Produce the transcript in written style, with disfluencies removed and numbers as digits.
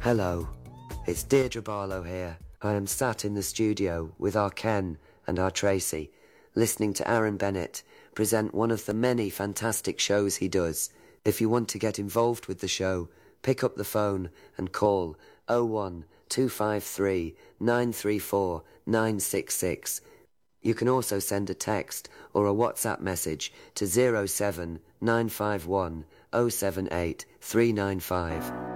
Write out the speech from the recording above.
Hello, it's Deirdre Barlow here. I am sat in the studio with our Ken and our Tracy, listening to Aaron Bennett present one of the many fantastic shows he does. If you want to get involved with the show, pick up the phone and call 01 253 934 966. You can also send a text or a WhatsApp message to 07 951 078 395.